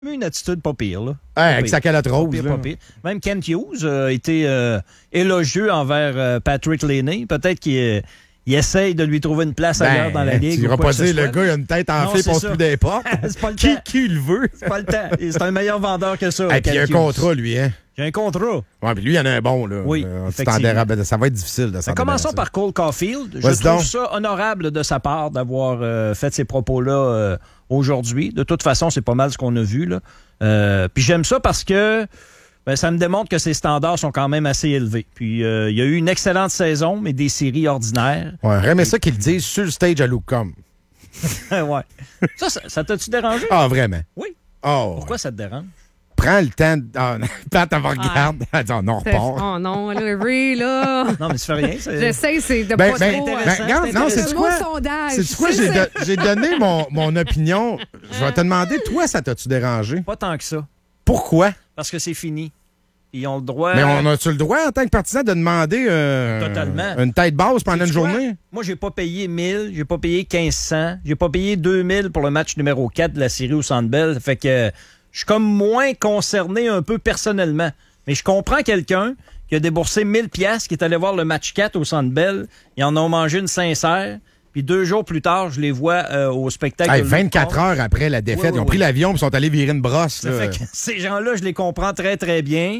Une attitude pas pire, là. Avec sa calotte rose. Pas pire. Même Kent Hughes a été élogieux envers Patrick Laney. Peut-être qu'il essaye de lui trouver une place ailleurs dans la Ligue. Tu ne pas dire le gars, il a une tête enflée, passe plus des portes. C'est pas le temps. Qui le veut? C'est pas le temps. C'est un meilleur vendeur que ça. Et puis il a un contrat, lui, hein? Il a un contrat. Oui, puis lui, il en a un bon, là. Oui, ça va être difficile de s'en Commençons par Cole Caulfield. Je trouve ça honorable de sa part d'avoir fait ces propos-là aujourd'hui. De toute façon, c'est pas mal ce qu'on a vu, là. Puis j'aime ça parce que ça me démontre que ses standards sont quand même assez élevés. Puis il y a eu une excellente saison, mais des séries ordinaires. Ouais, j'aimerais ça qu'ils le disent sur le stage à Lucom. Ouais. Ça t'a-tu dérangé? Ah, vraiment? Oui. Oh, pourquoi ça te dérange? Prends le temps. Pat, elle regarde. Elle dit, non, repart. Oh non, là, Ray, là. Non, mais ça fait rien. J'essaie, c'est de pas trop... Regarde, non, c'est quoi? C'est quoi? J'ai donné mon opinion. Je vais te demander, toi, ça t'a-tu dérangé? Pas tant que ça. Pourquoi? Parce que c'est fini. Ils ont le droit... Mais on a-tu le droit, en tant que partisan, de demander une tête basse pendant une journée? Moi, j'ai pas payé 1000, j'ai pas payé 1500, j'ai pas payé 2000 pour le match numéro 4 de la série au Centre Bell. Fait que je suis comme moins concerné un peu personnellement. Mais je comprends quelqu'un qui a déboursé 1000 pièces, qui est allé voir le match 4 au Centre Bell. Ils en ont mangé une sincère. Puis 2 jours plus tard, je les vois au spectacle. 24 heures après la défaite, ils ont pris l'avion et sont allés virer une brosse. Ça fait que ces gens-là, je les comprends très, très bien.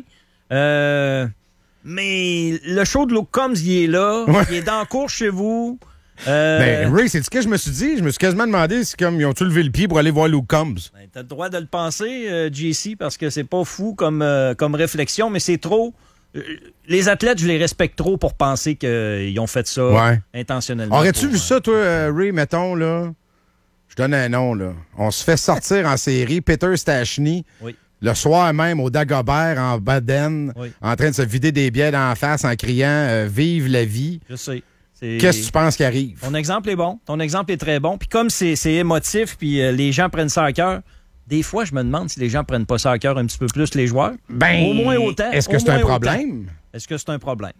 Mais le show de Luke Combs, il est là. Ouais. Il est dans la cour chez vous. Ray, c'est ce que je me suis dit. Je me suis quasiment demandé si ils ont-tu levé le pied pour aller voir Luke Combs. T'as le droit de le penser, JC, parce que c'est pas fou comme réflexion, mais c'est trop... les athlètes, je les respecte trop pour penser qu'ils ont fait ça intentionnellement. Aurais-tu vu ça, toi, Ray, mettons, là? Je donne un nom, là. On se fait sortir en série, Peter Stachny. Oui. Le soir même, au Dagobert, en Baden, en train de se vider des bières d'en face en criant Vive la vie. Je sais. Qu'est-ce que tu penses qui arrive? Ton exemple est bon. Ton exemple est très bon. Puis comme c'est émotif, puis les gens prennent ça à cœur, des fois, je me demande si les gens prennent pas ça à cœur un petit peu plus, les joueurs. Au moins autant. Est-ce que c'est un problème? Est-ce que c'est un problème?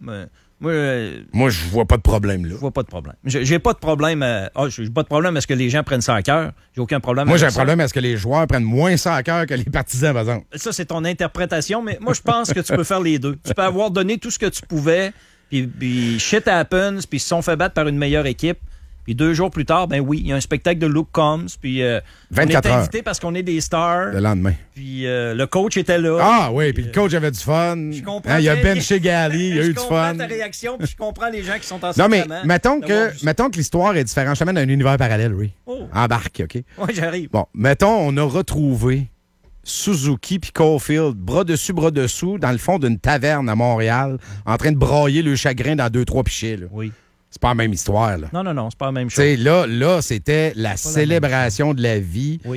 Moi, je vois pas de problème, là. Je vois pas de problème. J'ai pas de problème. J'ai pas de problème à ce que les gens prennent ça à cœur. J'ai aucun problème. Moi, j'ai un problème à ce que les joueurs prennent moins ça à cœur que les partisans, par exemple. Ça, c'est ton interprétation, mais moi, je pense que tu peux faire les deux. Tu peux avoir donné tout ce que tu pouvais, puis shit happens, puis ils se sont fait battre par une meilleure équipe. Puis 2 jours plus tard, ben oui, il y a un spectacle de Luke Combs. Puis on est invité parce qu'on est des stars. Le lendemain. Puis le coach était là. Ah oui, puis le coach avait du fun. Je comprends. Il y a Ben chez Gali, il y a eu du fun. Je comprends ta réaction, puis je comprends les gens qui sont en Non, mais mettons que l'histoire est différente. Je te mets dans un univers parallèle, oui. Embarque, OK? Oui, j'arrive. Bon, mettons, on a retrouvé Suzuki puis Caulfield, bras dessus, bras dessous, dans le fond d'une taverne à Montréal, en train de brailler le chagrin dans 2-3 pichets. Là. Oui. C'est pas la même histoire, là. Non, c'est pas la même chose. Là, c'était la célébration de la vie. Oui.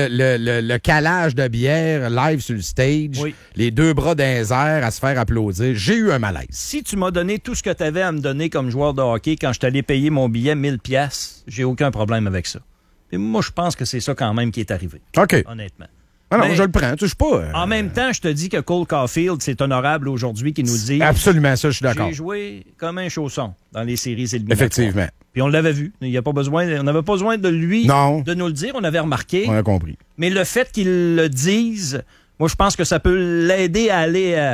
Le calage de bière live sur le stage. Oui. Les 2 bras dans les airs à se faire applaudir. J'ai eu un malaise. Si tu m'as donné tout ce que tu avais à me donner comme joueur de hockey quand je t'allais payer mon billet 1000 pièces, j'ai aucun problème avec ça. Et moi, je pense que c'est ça quand même qui est arrivé. OK. Honnêtement. Ah non, je le prends. Tu sais pas. En même temps, je te dis que Cole Caulfield, c'est honorable aujourd'hui qu'il nous dit. Absolument, ça, je suis d'accord. J'ai joué comme un chausson dans les séries éliminatoires. Effectivement. Puis on l'avait vu. On n'avait pas besoin de lui de nous le dire. On avait remarqué. On a compris. Mais le fait qu'il le dise, moi, je pense que ça peut l'aider à aller.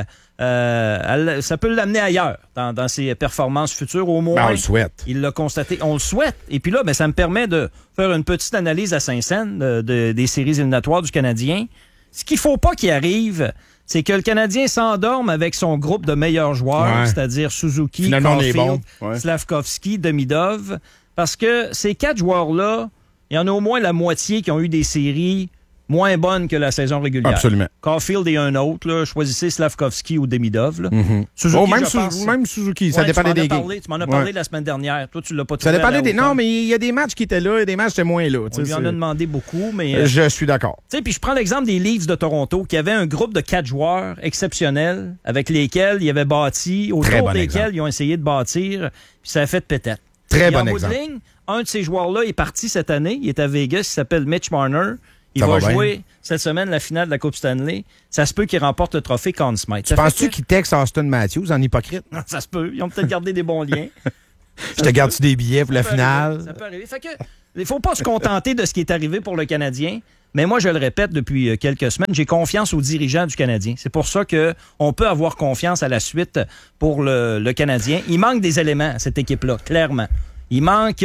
Ça peut l'amener ailleurs dans ses performances futures, au moins. On le souhaite. Il l'a constaté. On le souhaite. Et puis là, ça me permet de faire une petite analyse à Saint-Saëns des séries éliminatoires du Canadien. Ce qu'il ne faut pas qu'il arrive, c'est que le Canadien s'endorme avec son groupe de meilleurs joueurs, c'est-à-dire Suzuki, Caulfield, Slavkovski, Demidov, parce que ces 4 joueurs-là, il y en a au moins la moitié qui ont eu des séries moins bonne que la saison régulière. Absolument. Caulfield et un autre, là, choisissez Slavkovski ou Demidov. Là. Suzuki, même Suzuki, ça dépendait des games. Tu m'en as parlé la semaine dernière. Toi, tu l'as pas trouvé. Ça dépendait des... Non, mais il y a des matchs qui étaient là et des matchs qui étaient moins là. On lui en a demandé beaucoup, mais... Je suis d'accord. Puis je prends l'exemple des Leafs de Toronto, qui avaient un groupe de 4 joueurs exceptionnels avec lesquels ils avaient bâti, autour desquels ils ont essayé de bâtir, puis ça a fait peut-être. Très bon exemple. Ligne, un de ces joueurs-là est parti cette année. Il est à Vegas, il s'appelle Mitch Marner. Il va jouer cette semaine la finale de la Coupe Stanley. Ça se peut qu'il remporte le trophée Conn Smythe. Tu penses-tu qu'il texte Austin Matthews en hypocrite? Non, ça se peut. Ils ont peut-être gardé des bons liens. Je te garde-tu des billets pour la finale? Ça peut arriver. Fait que, il ne faut pas se contenter de ce qui est arrivé pour le Canadien, Mais moi, je le répète depuis quelques semaines, j'ai confiance aux dirigeants du Canadien. C'est pour ça qu'on peut avoir confiance à la suite pour le Canadien. Il manque des éléments à cette équipe-là, clairement. Il manque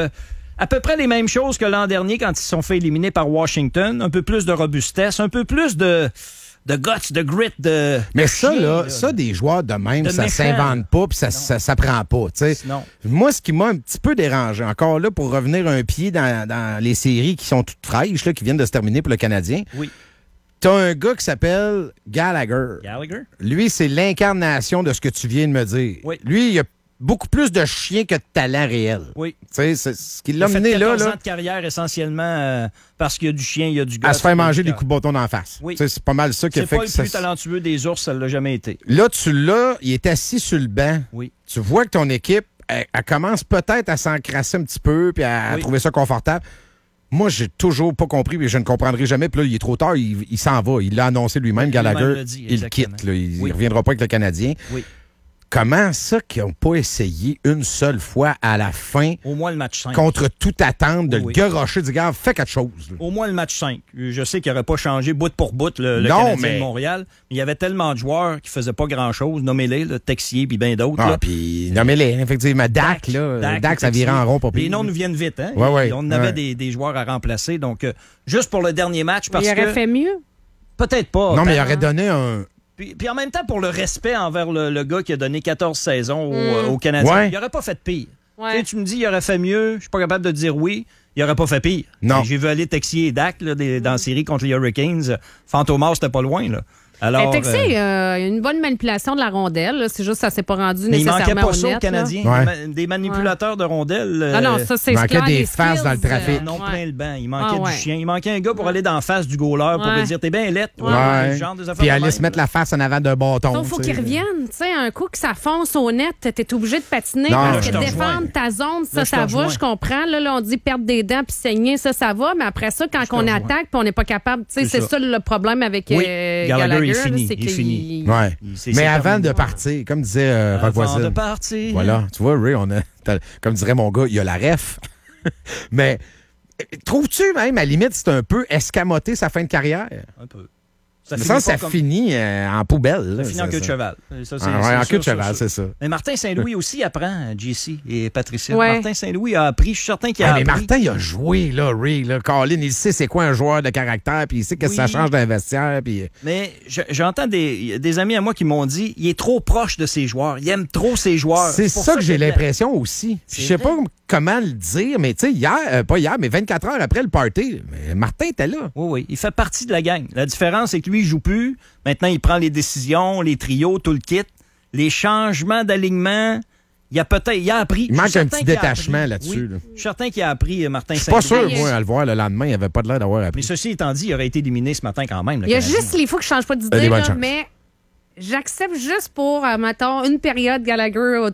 à peu près les mêmes choses que l'an dernier quand ils se sont fait éliminer par Washington. Un peu plus de robustesse, un peu plus de guts, de grit, de Mais chien, ça, des joueurs de même, De ça méchants. s'invente pas puis ça s'apprend pas. Tu sais. Non. Moi, ce qui m'a un petit peu dérangé, encore là, pour revenir un pied dans les séries qui sont toutes fraîches, là, qui viennent de se terminer pour le Canadien, Oui. t'as un gars qui s'appelle Gallagher. Gallagher? Lui, c'est l'incarnation de ce que tu viens de me dire. Oui. Lui, il a beaucoup plus de chien que de talent réel. Oui. Tu sais, c'est ce qui Il l'a a fait mené 14 là, ans de carrière essentiellement parce qu'il y a du chien, il y a du gars. à se faire manger des coups de bâton d'en face. Oui. Tu sais, c'est pas mal ça qui a C'est fait pas que le ça... plus talentueux des ours, ça l'a jamais été. Là, tu l'as, il est assis sur le banc. Oui. Tu vois que ton équipe, elle commence peut-être à s'encrasser un petit peu puis à Oui. trouver ça confortable. Moi, j'ai toujours pas compris et je ne comprendrai jamais. Puis là, il est trop tard, il s'en va. Il l'a annoncé lui-même, Gallagher. Lui-même l'a dit, Il exactement. quitte. Là. Il Oui. reviendra pas avec le Canadien. Oui. Comment ça qu'ils n'ont pas essayé une seule fois à la fin, Au moins le match 5. contre toute attente, de Oui. le garocher, du gars, fais quelque chose. là. Au moins le match 5. Je sais qu'il n'aurait pas changé bout pour bout le Non, Canadien mais- de Montréal. Mais il y avait tellement de joueurs qui faisaient pas grand-chose. Nommez-les, le Texier puis bien d'autres. Ah, là. puis nommez-les, effectivement. Dak, là. Dak, ça virait en rond, pas pire. Les noms nous viennent vite. Hein? Ouais, ouais, Et on en avait ouais. des joueurs à remplacer. Donc, juste pour le dernier match, parce Il aurait que... fait mieux. Peut-être pas. Non, mais il Tant- aurait donné un... Puis en même temps, pour le respect envers le gars qui a donné 14 saisons au Canadien, Ouais. il n'aurait pas fait pire. Ouais. Tu sais, tu me dis, il aurait fait mieux. Je suis pas capable de dire oui. Il aurait pas fait pire. Non. J'ai vu aller Texier et Dak là, dans la série contre les Hurricanes. Fantomas, c'était pas loin. Là. Alors, Texier, une bonne manipulation de la rondelle. là. C'est juste que ça s'est pas rendu mais il manquait nécessairement pas ça aux honnête. là. Canadiens. Ouais. Des manipulateurs de rondelles. Ah non, ça, c'est Il manquait clair, des les faces skills, dans le trafic. Ils en ont ouais. plein le banc. Il manquait Ah ouais. du chien. Il manquait un gars pour aller dans la face du goaler pour Ouais. lui dire t'es bien lettre. Ouais. Genre des affaires Puis de aller même, se mettre là. la face en avant d'un bâton. Il faut tu sais. qu'ils reviennent. Tu sais, un coup que ça fonce au net, t'es obligé de patiner Non, parce je que te défendre rejoins. ta zone, Là, je te ça va, rejoins. je comprends. Là, on dit perdre des dents puis saigner, ça va. Mais après ça, quand on rejoins. attaque puis on n'est pas capable, tu sais, C'est c'est ça le problème avec Oui, Gallagher. Gallagher, il est là, fini, c'est il est qu'il- fini. Ouais. C'est Mais avant terminé. de partir, comme disait Rock Avant Voisine. de partir. Voilà, tu vois, Ray, comme dirait mon gars, il y a la ref. Mais trouves-tu même, à la limite, c'est un peu escamoté sa fin de carrière? Un peu. Ça, ça finit en poubelle. Là, Ça finit en queue de cheval. Ça, c'est- Ah, ouais, c'est en sûr, queue de sûr, cheval, sûr. c'est ça. Mais Martin Saint-Louis aussi apprend, JC et Patricia. Ouais. Martin Saint-Louis a appris, je suis certain qu'il a Ah, mais appris. Martin, il a joué, là, Ray. Là. Colin, il sait c'est quoi un joueur de caractère, puis il sait que ça Oui. change d'un vestiaire. Puis... Mais j'entends des amis à moi qui m'ont dit il est trop proche de ses joueurs. Il aime trop ses joueurs. C'est pour ça que j'ai qu'il aime. l'impression aussi. C'est Je sais vrai. pas comment le dire, mais tu sais, hier, pas hier, mais 24 heures après le party, mais Martin était là. Oui, oui. Il fait partie de la gang. La différence, c'est que lui, il joue plus. Maintenant, il prend les décisions, les trios, tout le kit. Les changements d'alignement, il a appris. Il manque Je suis un certain petit qu'il a détachement appris. là-dessus. Oui. là. Je suis certain qu'il a appris, Martin Je suis pas Saint-Louis. sûr, moi, à le voir le lendemain, il avait pas de l'air d'avoir Mais appris. ceci étant dit, il aurait été éliminé ce matin quand même. le Il y a Canadien. juste les fous qui ne changent pas Des d'idée, bonnes là, chances. mais j'accepte juste pour, mettons, une période Gallagher au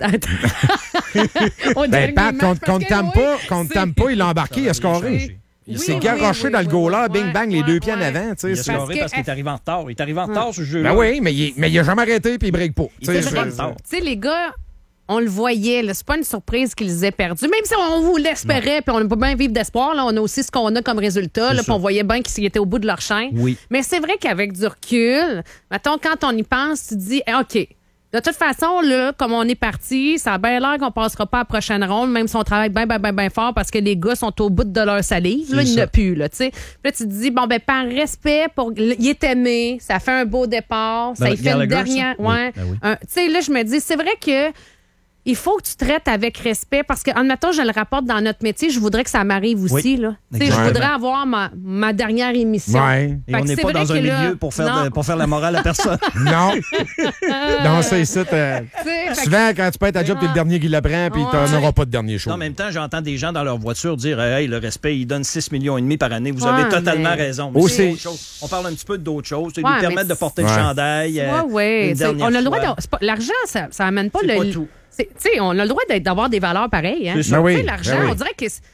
Ben, dernier Pat, match, parce contre que, Tampa, oui, contre c'est- Tampa, il l'a embarqué, il a scoré. Il Oui, s'est oui, garoché oui, dans le oui, goaler, oui, bing bang, les ouais, deux pieds en ouais. avant. tu sais, Il a c'est- scoré parce qu'il est arrivé en retard. Il est arrivé en retard, ce jeu-là. Ben oui, mais il a jamais arrêté puis il break pas. Il Tu sais, était jamais en c'est- retard. Tu sais, les gars, on le voyait, là, c'est pas une surprise qu'ils aient perdu. Même si on vous l'espérait, puis on peut bien vivre d'espoir, là, on a aussi ce qu'on a comme résultat, là, puis on voyait bien qu'ils étaient au bout de leur chaîne. Oui. Mais c'est vrai qu'avec du recul, mettons, quand on y pense, tu te dis, OK, de toute façon, là, comme on est parti, ça a bien l'air qu'on passera pas à la prochaine ronde, même si on travaille bien fort parce que les gars sont au bout de leur salive. Là, C'est il ça. n'a plus, là, tu sais. Puis là, tu te dis, bon, ben, par respect, il est aimé, ça fait un beau départ, ça Ben, y fait une Gallagher, ça? dernière. Oui, Ouais. ben oui. Tu sais, là, je me dis, c'est vrai que il faut que tu traites avec respect parce que, admettons, je le rapporte dans notre métier, je voudrais que ça m'arrive aussi. Oui, Là. Tu sais, je exactement. voudrais avoir ma dernière émission. Ouais. Et Fait on que n'est c'est pas vrai dans un que là- milieu pour faire Non. la morale à personne. Non. Non, ça, ici, Tu sais, fait que- souvent, quand tu perds ta job, t'es le dernier qui l'apprend, puis t'en Ouais. auras pas de dernier show. En même temps, j'entends des gens dans leur voiture dire Hey, le respect, il donne 6,5 millions par année. Vous Ouais, avez totalement mais- raison. Mais Aussi- c'est autre chose. On parle un petit peu d'autres choses. Ils Ouais, lui permettent mais de porter Ouais. le chandail. Ouais. une Tu sais, dernière on a le droit fois. l'argent, ça amène pas C'est le. pas tout. Tu sais, on a le droit d'avoir des valeurs pareilles. Hein? C'est ça. Ben oui, Tu sais, l'argent, ben oui. on dirait que.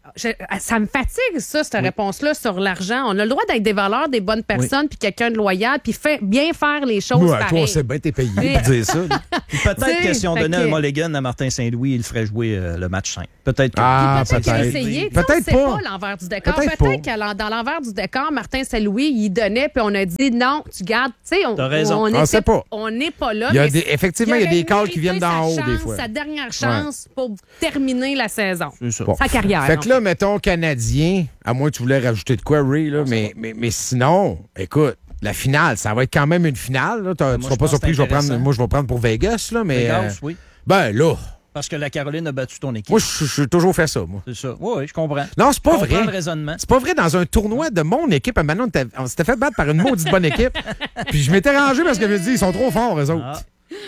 ça me fatigue, ça, cette réponse-là sur l'argent. On a le droit d'être des valeurs, des bonnes personnes, puis quelqu'un de loyal, puis bien faire les choses Ouais, pareil. toi, on sait bien, t'es payé pour dire ça. Puis peut-être que si on donnait un mulligan à Martin Saint-Louis, il ferait jouer le match 5. Peut-être que... Ah, Peut-être qu'il a peut-être. essayé. Peut-être On sait pas. pas l'envers du décor. Peut-être Peut-être pas. que dans l'envers du décor, Martin Saint-Louis, il donnait, puis on a dit non, tu gardes. Tu sais, T'as raison. On sait pas. On n'est pas là. Il y a mais effectivement, il y a des calls qui mérité viennent d'en sa haut, des chance, fois. Sa dernière chance pour terminer la saison. C'est ça. Bon. Sa carrière. Fait que là, mettons, Canadien, à moins que tu voulais rajouter de quoi, Ray, là, mais sinon, écoute, la finale, ça va être quand même une finale. Là. Tu Moi, seras je pas pense surpris, que c'est intéressant. moi, je vais prendre pour Vegas, là, mais. Vegas, oui. Ben là, Parce que la Caroline a battu ton équipe. moi, j'ai toujours fait ça, moi. C'est ça. Oui, je comprends. Non, c'est pas Je comprends vrai. le raisonnement. C'est pas vrai, dans un tournoi de mon équipe, maintenant, on s'était fait battre par une maudite bonne équipe. Puis je m'étais rangé parce que je me dis, ils sont trop forts, eux autres. Ah.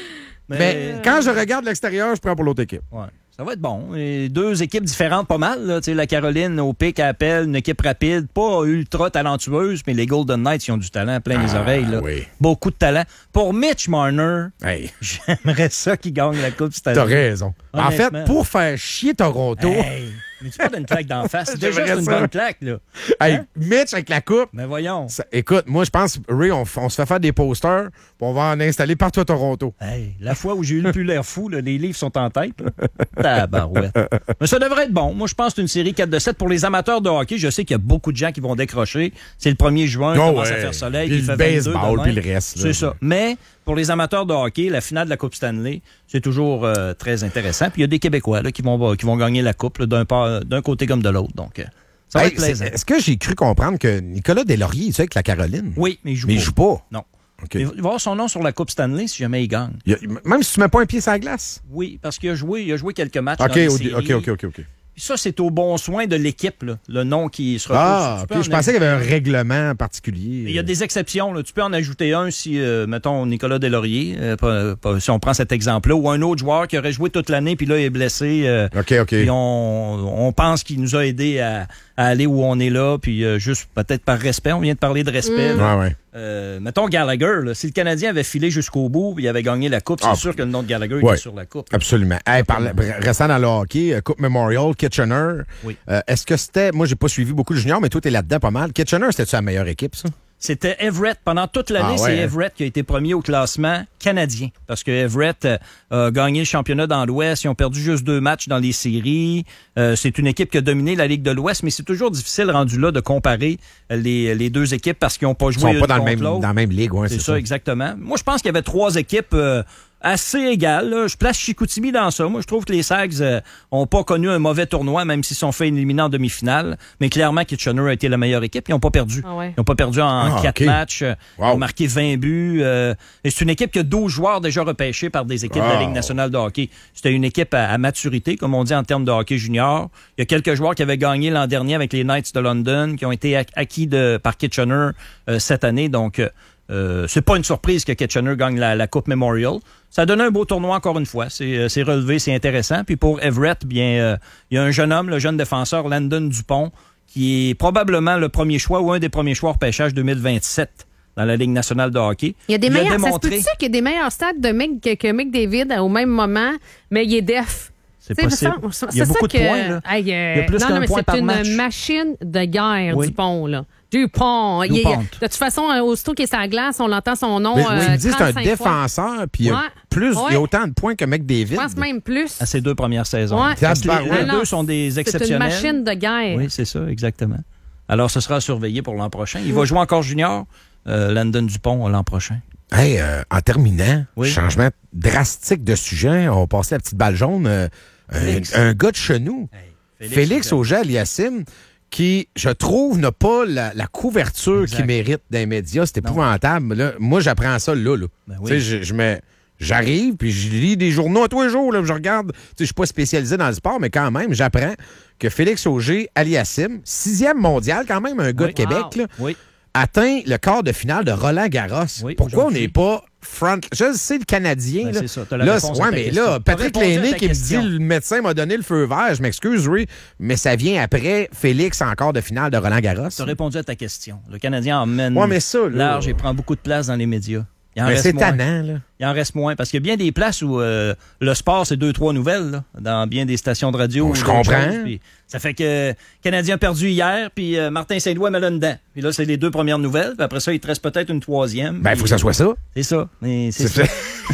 Mais quand je regarde l'extérieur, je prends pour l'autre équipe. Ouais. Ça va être bon. Et deux équipes différentes, pas mal. Là. Tu sais, la Caroline, au pic, appelle, une équipe rapide, pas ultra talentueuse, mais les Golden Knights, ils ont du talent plein les oreilles. Là. oui. Beaucoup de talent. Pour Mitch Marner, Hey, j'aimerais ça qu'il gagne la Coupe cette année. t'as raison. En fait, Honnêtement. pour faire chier Toronto, Hey, mais tu parles d'une claque d'en face. C'est déjà J'aimerais une ça. bonne claque, là. hey, Mitch avec la coupe. Mais voyons. Écoute, moi, je pense, Ray, on se fait faire des posters, puis on va en installer partout à Toronto. Hey, la fois où j'ai eu le plus l'air fou, là, les livres sont en tête. là. Tabarouette. Mais ça devrait être bon. Moi, je pense que c'est une série 4-7 pour les amateurs de hockey. Je sais qu'il y a beaucoup de gens qui vont décrocher. C'est le 1er juin, il Oh, commence à ouais. faire soleil, Puis puis il le fait 22 baseball, demain. puis le reste, là. C'est ça. Mais pour les amateurs de hockey, la finale de la Coupe Stanley, c'est toujours très intéressant. Puis il y a des Québécois là, qui vont gagner la Coupe là, d'un côté comme de l'autre. Donc, ça va Hey, être plaisant. est-ce que j'ai cru comprendre que Nicolas Deslauriers, il est avec la Caroline? Oui, mais il joue Mais pas. il joue pas. Non. OK. Il va avoir son nom sur la Coupe Stanley si jamais il gagne. Même si tu mets pas un pied sur la glace? Oui, parce qu'il a joué quelques matchs OK, dans les OK, séries. OK. Puis ça, c'est au bon soin de l'équipe, là, le nom qui se retrouve. Ah, Tu peux OK. en Je pensais qu'il y avait un règlement particulier. Il y a des exceptions. Là. Tu peux en ajouter un si, mettons, Nicolas Deslauriers, si on prend cet exemple-là, ou un autre joueur qui aurait joué toute l'année puis là est blessé. OK. Puis on pense qu'il nous a aidés à aller où on est là, puis juste peut-être par respect. On vient de parler de respect. là. Ouais. Mettons Gallagher, là, si le Canadien avait filé jusqu'au bout et il avait gagné la Coupe, c'est sûr que le nom de Gallagher ouais. était sur la Coupe. Absolument. Hey, restant dans le hockey, Coupe Memorial, Kitchener. Oui. Est-ce que c'était... Moi, j'ai pas suivi beaucoup de juniors, mais toi, t'es là-dedans pas mal. Kitchener, c'était-tu la meilleure équipe, ça? C'était Everett. Pendant toute l'année, Ah ouais, c'est hein? Everett qui a été premier au classement canadien. Parce que Everett a gagné le championnat dans l'Ouest. Ils ont perdu juste 2 matchs dans les séries. C'est une équipe qui a dominé la Ligue de l'Ouest, mais c'est toujours difficile, rendu là, de comparer les deux équipes parce qu'ils n'ont pas joué Ils sont pas une contre dans l'autre. la même ligue, ouais, C'est ça, exactement. Moi, je pense qu'il y avait 3 équipes assez égales. Là. Je place Chicoutimi dans ça. Moi, je trouve que les Sags ont pas connu un mauvais tournoi, même s'ils sont fait éliminer en demi-finale. Mais clairement, Kitchener a été la meilleure équipe. Ils n'ont pas perdu. Ah ouais. Ils n'ont pas perdu en 4 OK. matchs. Wow. Ils ont marqué 20 buts. Et c'est une équipe qui a 12 joueurs déjà repêchés par des équipes de la Ligue nationale de hockey. C'était une équipe à maturité, comme on dit en termes de hockey junior. Il y a quelques joueurs qui avaient gagné l'an dernier avec les Knights de London, qui ont été acquis par Kitchener cette année. Donc, c'est pas une surprise que Kitchener gagne la Coupe Memorial. Ça donne un beau tournoi encore une fois. C'est relevé, c'est intéressant. Puis pour Everett, bien, il y a un jeune homme, le jeune défenseur Landon Dupont, qui est probablement le premier choix ou un des premiers choix repêchage 2027 dans la Ligue nationale de hockey. Il y a des a meilleurs. Ça se démontré- peut-tu qu'il y a des meilleurs stats que McDavid au même moment, mais il est def? C'est Tu sais, possible. ça, Il y a c'est beaucoup ça de points, là. Hey, Il y a plus non, qu'un mais point c'est par une match. machine de guerre, Oui. Dupont, là. Dupont. Dupont. De toute façon, aussitôt qu'il est sur la glace, on entend son nom. Mais tu me dis, c'est un 35 fois. défenseur, puis il y a Ouais. plus, il y Ouais. a autant de points que McDavid. Je pense même plus. À ses 2 premières saisons. Ouais. Parce que les Ah non, deux sont des C'est exceptionnels. une machine de guerre. Oui, c'est ça, exactement. Alors, ce sera à surveiller pour l'an prochain. Il va jouer encore junior, Landon Dupont, l'an prochain. Hey, en terminant, Oui. changement drastique de sujet, on va passer la petite balle jaune. Félix. Un gars de chez nous, Félix Auger-Aliassime, qui, je trouve, n'a pas la couverture Exact. qu'il mérite d'un média. C'est épouvantable. Là, moi, j'apprends ça là. Ben Tu sais, oui. j'arrive, puis je lis des journaux à tous les jours. Là, je regarde. Tu sais, je suis pas spécialisé dans le sport, mais quand même, j'apprends que Félix Auger-Aliassime, 6e mondial, quand même, un gars Oui. de Québec, Wow. là, Oui. atteint le quart de finale de Roland-Garros. Oui, Pourquoi on aujourd'hui. n'est pas front... Je sais, le Canadien. Ben, là. c'est ça, t'as la Là, réponse à ta mais question. là, T'as Patrick répondu à Lainé ta qui me dit question. le médecin m'a donné le feu vert. Je m'excuse, oui, mais ça vient après Félix en quart de finale de Roland-Garros. Tu as répondu à ta question. Le Canadien emmène Ouais, mais ça, là- large et prend beaucoup de place dans les médias. Mais c'est tannant, là. Il en reste moins, parce qu'il y a bien des places où le sport, c'est 2-3 nouvelles, là, dans bien des stations de radio. Je comprends. Puis ça fait que Canadien a perdu hier, puis Martin Saint-Louis met là dedans. Puis là, c'est les 2 premières nouvelles, puis après ça, il te reste peut-être une 3e. Ben, il faut que ça soit ça. C'est ça. Mais c'est ça.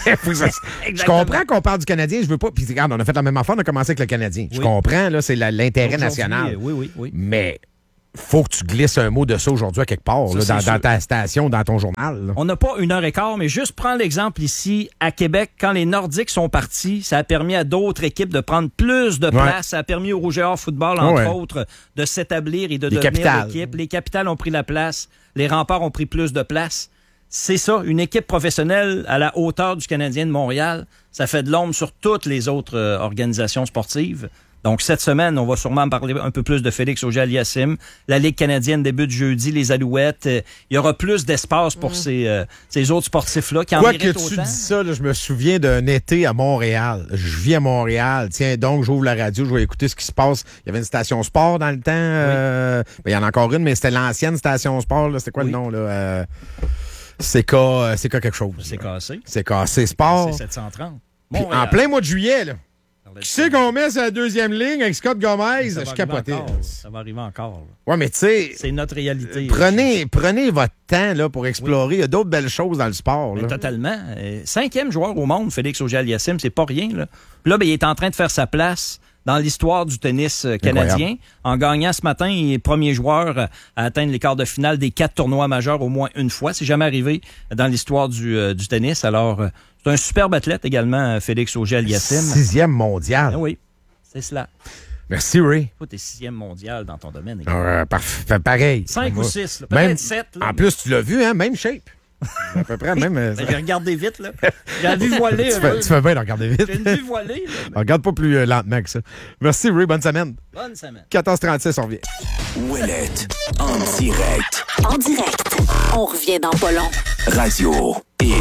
Je comprends qu'on parle du Canadien, je veux pas. Puis regarde, on a fait la même affaire, on a commencé avec le Canadien. Je comprends, là, c'est l'intérêt national. Oui. Mais faut que tu glisses un mot de ça aujourd'hui à quelque part, là, dans ta station, dans ton journal. Là. On n'a pas 1h15, mais juste prendre l'exemple ici, à Québec, quand les Nordiques sont partis, ça a permis à d'autres équipes de prendre plus de place. Ça a permis au Rouge et Or Football, entre autres, de s'établir et de devenir l'équipe. Les Capitales ont pris la place. Les Remparts ont pris plus de place. C'est ça, une équipe professionnelle à la hauteur du Canadien de Montréal, ça fait de l'ombre sur toutes les autres organisations sportives. Donc, cette semaine, on va sûrement parler un peu plus de Félix Auger-Aliassime. La Ligue canadienne débute jeudi, les Alouettes. Il y aura plus d'espace pour ces autres sportifs-là qui en méritent autant. Quoi que tu dis ça, là, je me souviens d'un été à Montréal. Je vis à Montréal. Tiens, donc, j'ouvre la radio, je vais écouter ce qui se passe. Il y avait une station sport dans le temps. Il y en a encore une, mais c'était l'ancienne station sport. Là. C'était quoi le nom? Là? C'est quelque chose. C'est cassé. C'est cassé sport. C'est 730. En plein mois de juillet, là. Qui c'est qu'on met sur la deuxième ligne avec Scott Gomez? Je capotais. Ça va arriver encore. Là. Ouais, mais tu sais... C'est notre réalité. Prenez votre temps là, pour explorer. Il y a d'autres belles choses dans le sport. Là. Totalement. 5e joueur au monde, Félix Auger-Aliassime, c'est pas rien. Là. Puis là, il est en train de faire sa place dans l'histoire du tennis canadien. Incroyable. En gagnant ce matin, il est premier joueur à atteindre les quarts de finale des 4 tournois majeurs au moins une fois. C'est jamais arrivé dans l'histoire du tennis. Alors... c'est un superbe athlète également, Félix Auger-Aliassime. 6e mondial. Oui, c'est cela. Merci, Ray. Toi, t'es 6e mondial dans ton domaine. Parfait, pareil. 5 ou 6, peut-être 7. Là, en plus, tu l'as vu, hein? Même shape. À peu près même. J'ai regardé vite, là. J'ai la vue voilée. Tu fais bien de regarder vite. J'ai une vue voilée. Là, mais... Regarde pas plus lentement que ça. Merci, Ray. Bonne semaine. Bonne semaine. 14h36, on revient. Ouellette, en direct. En direct. On revient dans pas long. Radio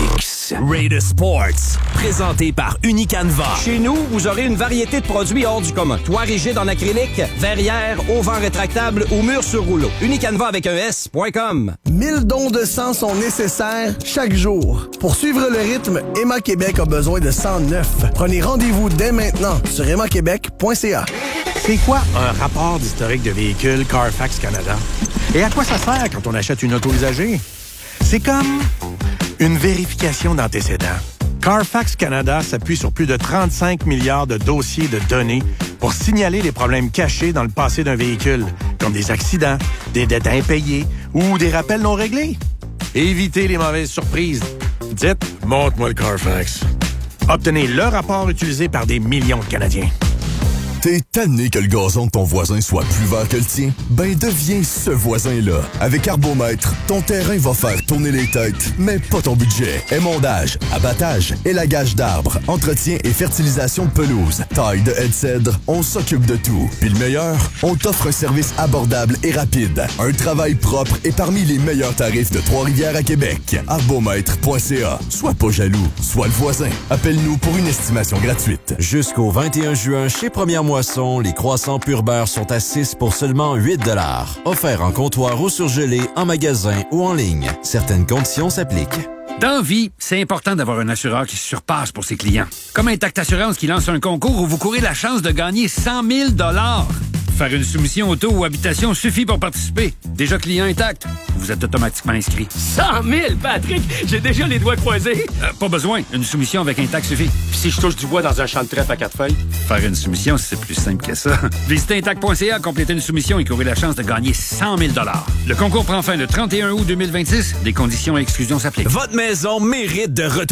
X. Raider Sports. Présenté par Unicanva. Chez nous, vous aurez une variété de produits hors du commun. Toit rigide en acrylique, verrière, auvent rétractable ou mur sur rouleau. Unicanva avec un S.com. 1000 dons de sang sont nécessaires chaque jour. Pour suivre le rythme, Emma Québec a besoin de sang neuf. Prenez rendez-vous dès maintenant sur emmaquebec.ca. C'est quoi un rapport d'historique de véhicule Carfax Canada? Et à quoi ça sert quand on achète une auto usagée? C'est comme une vérification d'antécédents. Carfax Canada s'appuie sur plus de 35 milliards de dossiers de données pour signaler les problèmes cachés dans le passé d'un véhicule, comme des accidents, des dettes impayées ou des rappels non réglés. Évitez les mauvaises surprises. Dites « Montre-moi le Carfax ». Obtenez le rapport utilisé par des millions de Canadiens. T'es tanné que le gazon de ton voisin soit plus vert que le tien? Ben deviens ce voisin-là. Avec Arbomètre, ton terrain va faire tourner les têtes, mais pas ton budget. Émondage, abattage, élagage d'arbres, entretien et fertilisation de pelouse, taille de haie de cèdre, on s'occupe de tout. Puis le meilleur, on t'offre un service abordable et rapide. Un travail propre et parmi les meilleurs tarifs de Trois-Rivières à Québec. Arbomètre.ca. Sois pas jaloux, sois le voisin. Appelle-nous pour une estimation gratuite. Jusqu'au 21 juin, chez Première Moisson, les croissants pur beurre sont à 6 pour seulement 8 $. Offert en comptoir ou surgelé, en magasin ou en ligne. Certaines conditions s'appliquent. Dans vie, c'est important d'avoir un assureur qui se surpasse pour ses clients. Comme Intact Assurance qui lance un concours où vous courez la chance de gagner 100 000 $. Faire une soumission auto ou habitation suffit pour participer. Déjà client Intact, vous êtes automatiquement inscrit. 100 000, Patrick! J'ai déjà les doigts croisés. Pas besoin. Une soumission avec Intact suffit. Puis si je touche du bois dans un champ de trèfle à 4 feuilles? Faire une soumission, c'est plus simple que ça. Visitez Intact.ca, complétez une soumission et courez la chance de gagner 100 000 $. Le concours prend fin le 31 août 2026. Des conditions et exclusions s'appliquent. Votre maison mérite de retrouver